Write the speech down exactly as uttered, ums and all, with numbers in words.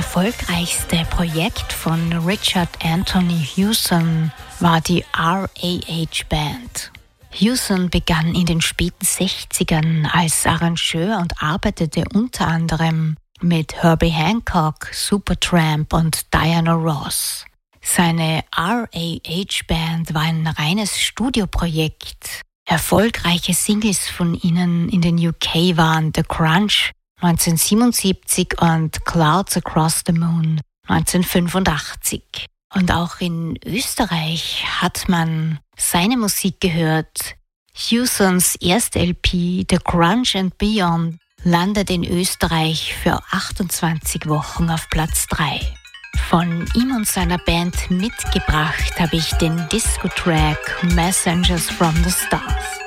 erfolgreichste Projekt von Richard Anthony Hewson war die R A H Band. Hewson begann in den späten sechzigern als Arrangeur und arbeitete unter anderem mit Herbie Hancock, Supertramp und Diana Ross. Seine R A H Band war ein reines Studioprojekt. Erfolgreiche Singles von ihnen in den U K waren The Crunch neunzehnhundertsiebenundsiebzig und Clouds Across the Moon neunzehnhundertfünfundachtzig. Und auch in Österreich hat man seine Musik gehört. Hewsons erste L P The Crunch and Beyond landet in Österreich für achtundzwanzig Wochen auf Platz drei. Von ihm und seiner Band mitgebracht habe ich den Disco-Track Messengers from the Stars.